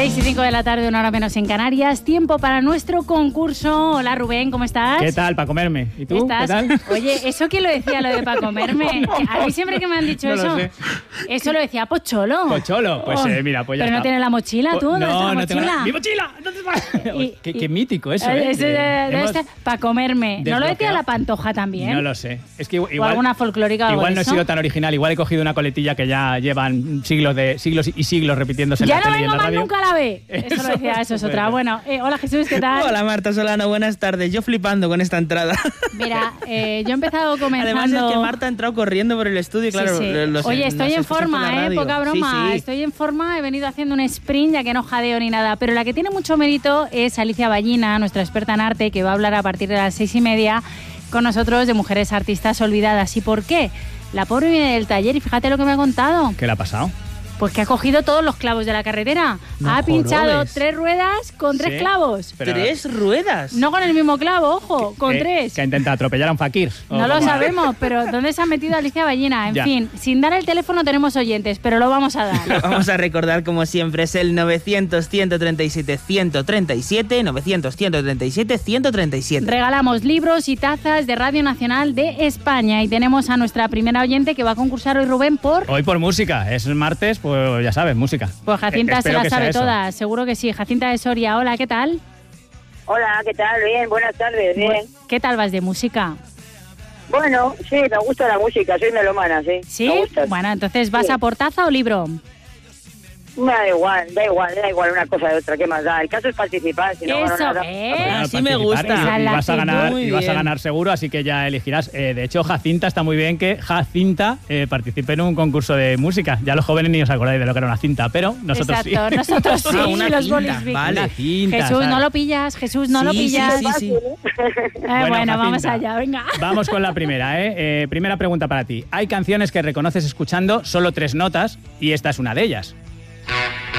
6:05 de la tarde, una hora menos en Canarias. Tiempo para nuestro concurso. Hola Rubén, ¿cómo estás? ¿Qué tal, para comerme? ¿Y tú? ¿Qué tal? Oye, ¿eso quién lo decía, lo de para comerme? A mí siempre que me han dicho No eso, lo sé. eso lo decía Pocholo. Pocholo, pues mira, pues ya Pero está. no tienes la mochila, ¿tú? ¿Dónde está la no mochila? tengo ¡Mi mochila! ¿Dónde está? Qué mítico eso, ¿eh? Ese debe estar para comerme. ¿No lo decía desbloqueado. la Pantoja también? No lo sé. Es que ¿O igual, alguna folclórica o algo igual de no he eso? sido tan original. Igual he cogido una coletilla que ya llevan siglos y siglos repitiéndose en Ya la no tele y en vengo la más radio. nunca a la B. Eso lo decía, eso es puede otra. ser. Bueno, hola Jesús, ¿qué tal? Hola Marta Solano, buenas tardes. Yo flipando con esta entrada. Mira, yo he empezado comenzando... Además es que Marta ha entrado corriendo por el estudio, claro. Sí, sí. Los- Oye, nos estoy en escuchas por la forma, radio. poca broma. Sí, sí. Estoy en forma, he venido haciendo un sprint, ya que no jadeo ni nada. Pero la que tiene mucho mérito es Alicia Ballina, nuestra experta en arte, que va a hablar a partir de las 6:30 con nosotros de mujeres artistas olvidadas. ¿Y por qué? La pobre viene del taller y fíjate lo que me ha contado. ¿Qué le ha pasado? Pues que ha cogido todos los clavos de la carretera. No ha pinchado jorobes. 3 ruedas con 3 Sí. clavos. Pero- 3 ruedas. No con el mismo clavo, ojo, con 3. Que intenta atropellar a un fakir. ¿O No lo cómo? sabemos, pero ¿dónde se ha metido Alicia Ballina? En Ya. fin, sin dar el teléfono tenemos oyentes, pero lo vamos a dar. Vamos a recordar, como siempre, es el 900-137-137, 900-137-137. Regalamos libros y tazas de Radio Nacional de España y tenemos a nuestra primera oyente que va a concursar hoy, Rubén, por... Hoy por música. Es martes, pues ya sabes, música. Pues Jacinta se Espero la que sea sabe eso. todas, seguro que sí. Jacinta de Soria, hola, ¿qué tal? Hola, ¿qué tal? Bien, buenas tardes, bien. ¿Qué tal vas de música? Bueno, sí, me gusta la música, soy melomana, sí. ¿Sí? Me gusta. Bueno, entonces, ¿vas Sí. a por taza o libro? Me da igual una cosa de otra, ¿qué más da? El caso es participar, si no gano Eso, nada. Así me Participar gusta. y Esa es la vas a actitud. ganar, Muy y vas a bien. ganar seguro, así que ya elegirás. De hecho, Jacinta está muy bien que Jacinta participe en un concurso de música. Ya los jóvenes ni os acordáis de lo que era una cinta, pero nosotros Exacto, sí. nosotros sí, una los cinta, bolis Vic. vale. Una cinta, Jesús, ¿sabes? no lo pillas, Jesús, no lo Sí, pillas. sí, sí. Bueno, vamos Jacinta, allá, venga. Vamos con la primera, ¿eh? Primera pregunta para ti. Hay canciones que reconoces escuchando solo 3 notas y esta es una de ellas.